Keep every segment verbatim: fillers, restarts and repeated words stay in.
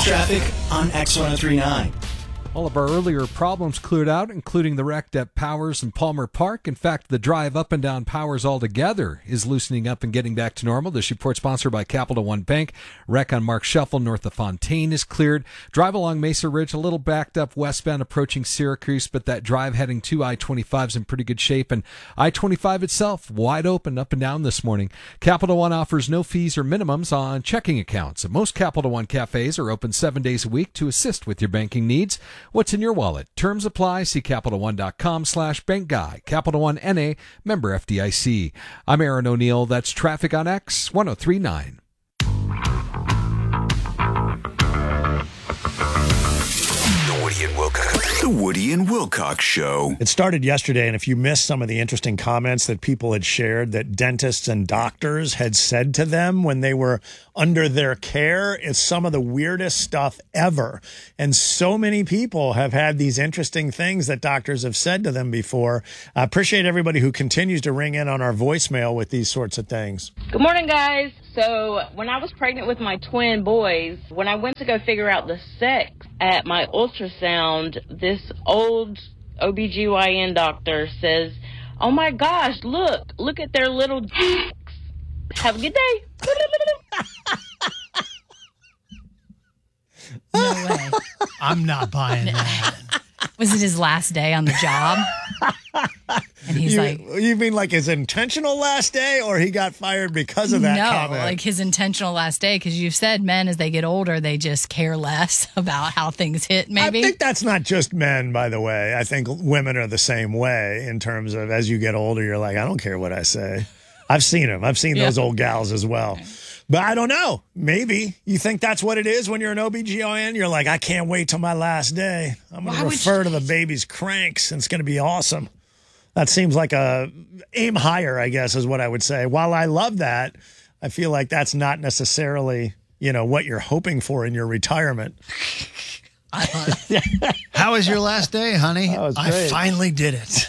News traffic on X one oh three point nine. All of our earlier problems cleared out, including the wreck at Powers and Palmer Park. In fact, the drive up and down Powers altogether is loosening up and getting back to normal. This report sponsored by Capital One Bank. Wreck on Mark Shuffle north of Fontaine is cleared. Drive along Mesa Ridge, a little backed up westbound approaching Syracuse, but that drive heading to I twenty-five is in pretty good shape. And I twenty-five itself, wide open up and down this morning. Capital One offers no fees or minimums on checking accounts. Most Capital One cafes are open seven days a week to assist with your banking needs. What's in your wallet? Terms apply. See CapitalOne.com slash bank guy. Capital One N A, member F D I C. I'm Aaron O'Neill. That's traffic on X one oh three point nine. The Woody and Wilcox. The Woody and Wilcox Show. It started yesterday, and if you missed some of the interesting comments that people had shared that dentists and doctors had said to them when they were under their care, it's some of the weirdest stuff ever. And so many people have had these interesting things that doctors have said to them before. I appreciate everybody who continues to ring in on our voicemail with these sorts of things. Good morning, guys. So when I was pregnant with my twin boys, when I went to go figure out the sex at my ultrasound, this old O B G Y N doctor says, "Oh my gosh, look, look at their little dicks. Have a good day." No way. I'm not buying that. Was it his last day on the job? And he's you, like, you mean like his intentional last day, or he got fired because of that no, comment? like his intentional last day, because you've said men, as they get older, they just care less about how things hit, maybe. I think that's not just men, by the way. I think women are the same way in terms of as you get older, you're like, I don't care what I say. I've seen them. I've seen Yeah. those old gals as well. But I don't know. Maybe you think that's what it is when you're an O B G Y N. You're like, I can't wait till my last day. I'm going to refer to the baby's cranks, and it's going to be awesome. That seems like a aim higher, I guess, is what I would say. While I love that, I feel like that's not necessarily, you know, what you're hoping for in your retirement. How was your last day, honey? That was I great. finally did it.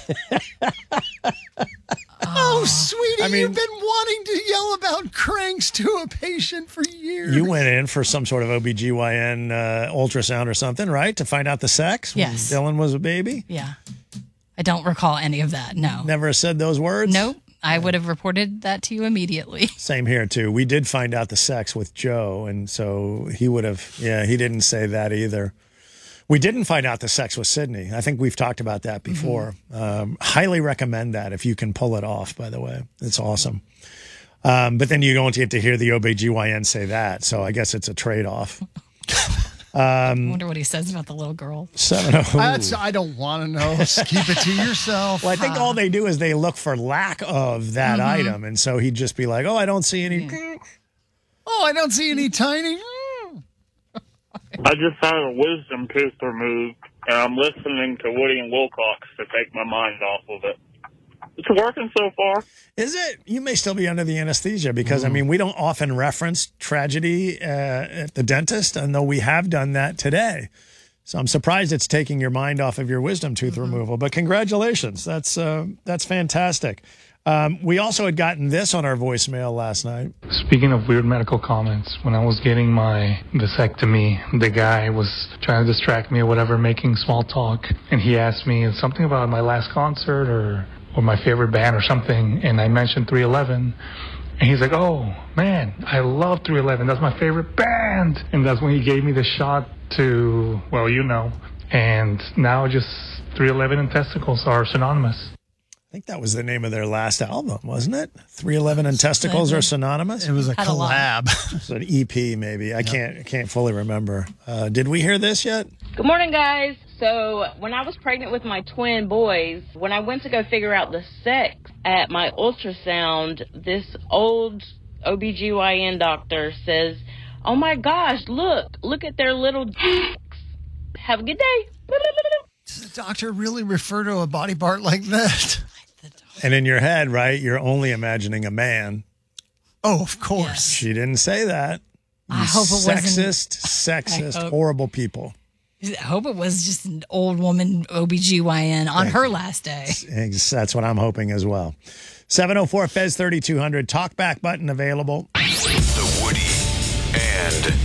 Oh, sweetie, I mean- you've been wanting to yell about cranks to a patient for years. You went in for some sort of O B G Y N uh, ultrasound or something, right? To find out the sex? when Yes. Dylan was a baby? Yeah. I don't recall any of that. No. Never said those words? Nope. I would have reported that to you immediately. Same here, too. We did find out the sex with Joe, and so he would have, yeah, he didn't say that either. We didn't find out the sex with Sydney. I think we've talked about that before. Mm-hmm. Um, highly recommend that if you can pull it off, by the way. It's awesome. Um, but then you don't get to hear the O B G Y N say that, so I guess it's a trade-off. I wonder what he says about the little girl. seven oh That's, I don't want to know. Just keep it to yourself. Well, I think all they do is they look for lack of that Mm-hmm. item, and so he'd just be like, oh, I don't see any. Oh, I don't see any tiny. I just had a wisdom tooth removed, and I'm listening to Woody and Wilcox to take my mind off of it. It's working so far. Is it? You may still be under the anesthesia because, I mean, we don't often reference tragedy uh, at the dentist, and though we have done that today. So I'm surprised it's taking your mind off of your wisdom tooth removal. But congratulations. That's uh, that's fantastic. Um, we also had gotten this on our voicemail last night. Speaking of weird medical comments, when I was getting my vasectomy, the guy was trying to distract me or whatever, making small talk, and he asked me something about my last concert or, or my favorite band or something, and I mentioned three eleven, and he's like, oh, man, I love three eleven. That's my favorite band. And that's when he gave me the shot to, well, you know, and now just three eleven and testicles are synonymous. I think that was the name of their last album, wasn't it? three eleven and Testicles are synonymous? It was a Had a lot. collab. It's an E P, maybe. I can't I can't fully remember. Uh, did we hear this yet? Good morning, guys. So when I was pregnant with my twin boys, when I went to go figure out the sex at my ultrasound, this old O B G Y N doctor says, "Oh my gosh, look, look at their little dicks. Have a good day." Does the doctor really refer to a body part like that? And in your head, right, you're only imagining a man. Oh, of course. She didn't say that. I You hope it wasn't- sexist, sexist, I hope- horrible people. I hope it was just an old woman O B G Y N on her last day. That's what I'm hoping as well. seven oh four Fez thirty-two hundred. Talkback button available. The Woody and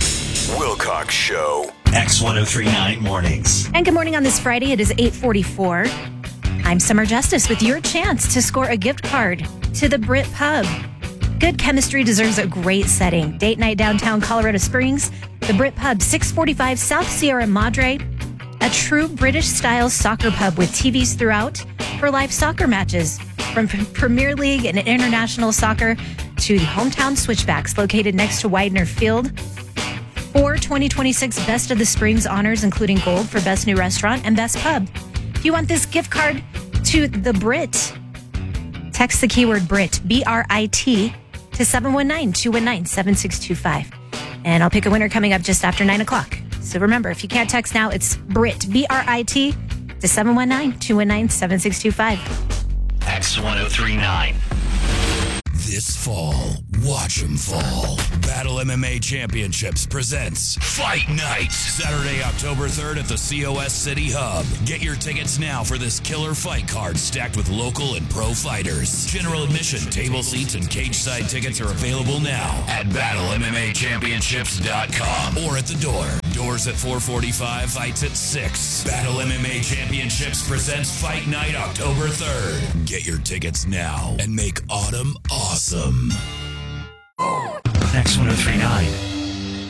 Wilcox Show. X ten thirty-nine Mornings. And good morning on this Friday. It is eight forty-four. I'm Summer Justice with your chance to score a gift card to the Brit Pub. Good chemistry deserves a great setting. Date night downtown Colorado Springs. The Brit Pub, six forty-five South Sierra Madre. A true British-style soccer pub with T Vs throughout for live soccer matches. From Premier League and international soccer to the hometown Switchbacks located next to Widener Field. Four twenty twenty-six Best of the Springs honors, including gold for Best New Restaurant and Best Pub. If you want this gift card to the Brit, text the keyword Brit, B R I T, to seven one nine, two one nine, seven six two five. And I'll pick a winner coming up just after nine o'clock. So remember, if you can't text now, it's Brit, B R I T, to seven one nine, two one nine, seven six two five. X ten thirty-nine. This fall, watch 'em fall. Battle M M A Championships presents Fight Night. Saturday, October third at the C O S City Hub. Get your tickets now for this killer fight card stacked with local and pro fighters. General admission, table seats, and cage side tickets are available now at battle m m a championships dot com or at the door. Doors at four forty-five, fights at six. Battle M M A Championships presents Fight Night October third. Get your tickets now and make autumn awesome. X ten thirty-nine.